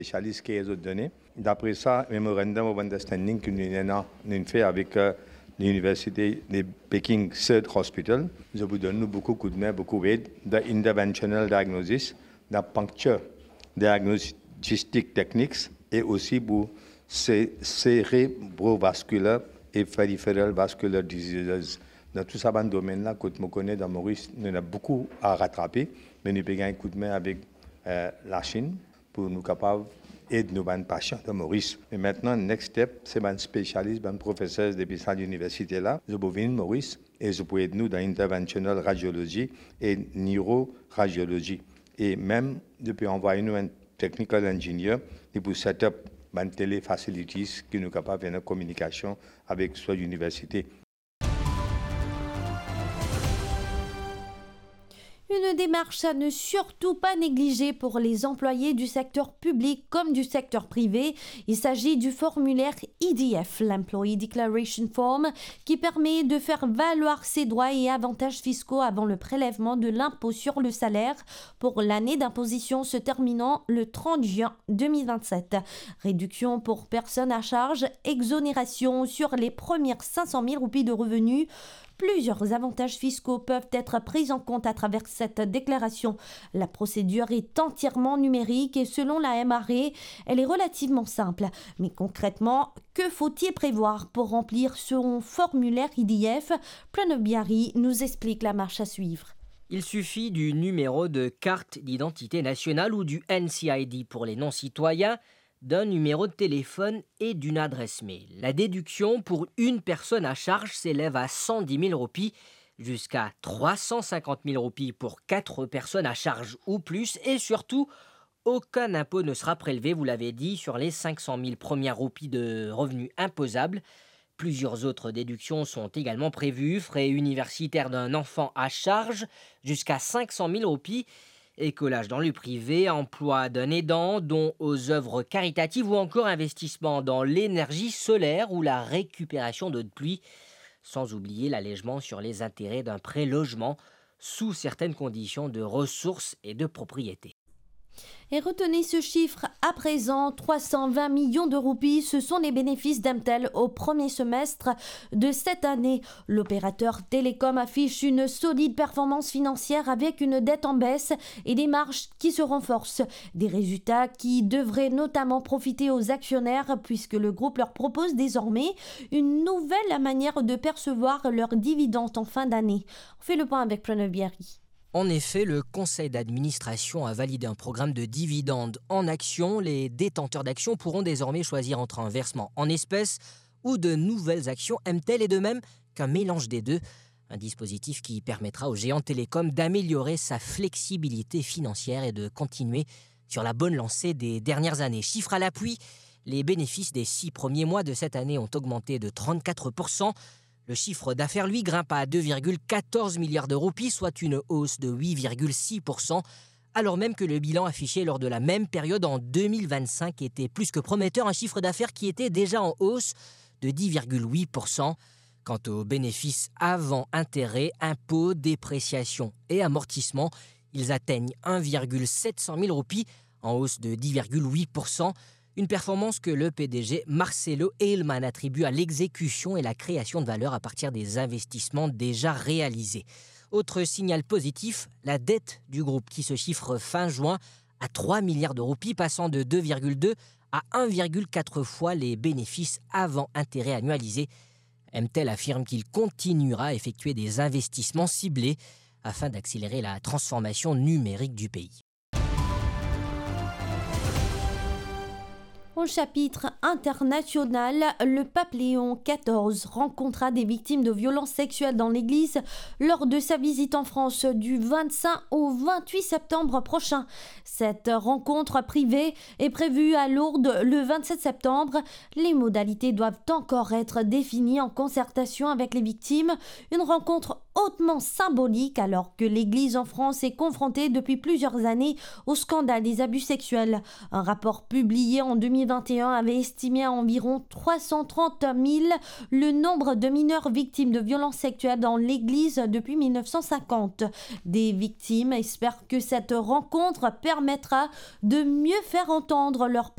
spécialistes qui ont donné. D'après ça, Memorandum of Understanding que nous avons fait avec l'Université de Peking Third Hospital, je vous donne beaucoup de coups de main, beaucoup d'aide, d'interventional diagnosis, de puncture diagnostic techniques et aussi pour cérébrovasculaire et peripheral vascular diseases. Dans tout ça, dans ce domaine-là, que je connais dans Maurice, nous avons beaucoup à rattraper, mais nous pouvons un coup de main avec la Chine pour nous capables d'aider nos patients de Maurice. Et maintenant, le next step, c'est un spécialiste, un professeur depuis cette université-là. Je peux venir Maurice et je peux aider nous dans l'interventionnelle radiologie et neuroradiologie. Et même, depuis envoyer nous un technical engineer pour set up une télé facilities qui nous capable de faire une communication avec soit l'université. Une démarche à ne surtout pas négliger pour les employés du secteur public comme du secteur privé. Il s'agit du formulaire EDF, l'Employee Declaration Form, qui permet de faire valoir ses droits et avantages fiscaux avant le prélèvement de l'impôt sur le salaire pour l'année d'imposition se terminant le 30 juin 2027. Réduction pour personnes à charge, exonération sur les premières 500 000 roupies de revenus. Plusieurs avantages fiscaux peuvent être pris en compte à travers cette déclaration. La procédure est entièrement numérique et selon la MRE, elle est relativement simple. Mais concrètement, que faut-il prévoir pour remplir son formulaire IDF? Pranav Biari nous explique la marche à suivre. Il suffit du numéro de carte d'identité nationale ou du NCID pour les non-citoyens, d'un numéro de téléphone et d'une adresse mail. La déduction pour une personne à charge s'élève à 110 000 roupies jusqu'à 350 000 roupies pour 4 personnes à charge ou plus et surtout, aucun impôt ne sera prélevé, vous l'avez dit, sur les 500 000 premières roupies de revenus imposables. Plusieurs autres déductions sont également prévues, frais universitaires d'un enfant à charge jusqu'à 500 000 roupies, écolage dans le privé, emploi d'un aidant, dons aux œuvres caritatives ou encore investissement dans l'énergie solaire ou la récupération d'eau de pluie, sans oublier l'allègement sur les intérêts d'un prêt logement sous certaines conditions de ressources et de propriété. Et retenez ce chiffre à présent, 320 millions de roupies, ce sont les bénéfices d'Emtel au premier semestre de cette année. L'opérateur télécom affiche une solide performance financière avec une dette en baisse et des marges qui se renforcent. Des résultats qui devraient notamment profiter aux actionnaires puisque le groupe leur propose désormais une nouvelle manière de percevoir leurs dividendes en fin d'année. On fait le point avec Pranav Biari. En effet, le conseil d'administration a validé un programme de dividendes en actions. Les détenteurs d'actions pourront désormais choisir entre un versement en espèces ou de nouvelles actions Emtel et de même qu'un mélange des deux. Un dispositif qui permettra au géant télécom d'améliorer sa flexibilité financière et de continuer sur la bonne lancée des dernières années. Chiffre à l'appui, les bénéfices des 6 premiers mois de cette année ont augmenté de 34%. Le chiffre d'affaires, lui, grimpe à 2,14 milliards de roupies, soit une hausse de 8,6%, alors même que le bilan affiché lors de la même période en 2025 était plus que prometteur, un chiffre d'affaires qui était déjà en hausse de 10,8%. Quant aux bénéfices avant intérêts, impôts, dépréciation et amortissement, ils atteignent 1,700 000 roupies, en hausse de 10,8%. Une performance que le PDG Marcelo Eilman attribue à l'exécution et la création de valeur à partir des investissements déjà réalisés. Autre signal positif, la dette du groupe qui se chiffre fin juin à 3 milliards de roupies, passant de 2,2 à 1,4 fois les bénéfices avant intérêts annualisés. Emtel affirme qu'il continuera à effectuer des investissements ciblés afin d'accélérer la transformation numérique du pays. Au chapitre international, le pape Léon XIV rencontra des victimes de violences sexuelles dans l'église lors de sa visite en France du 25 au 28 septembre prochain. Cette rencontre privée est prévue à Lourdes le 27 septembre. Les modalités doivent encore être définies en concertation avec les victimes. Une rencontre hautement symbolique alors que l'église en France est confrontée depuis plusieurs années au scandale des abus sexuels. Un rapport publié en 2021 avait estimé à environ 330 000 le nombre de mineurs victimes de violences sexuelles dans l'église depuis 1950. Des victimes espèrent que cette rencontre permettra de mieux faire entendre leur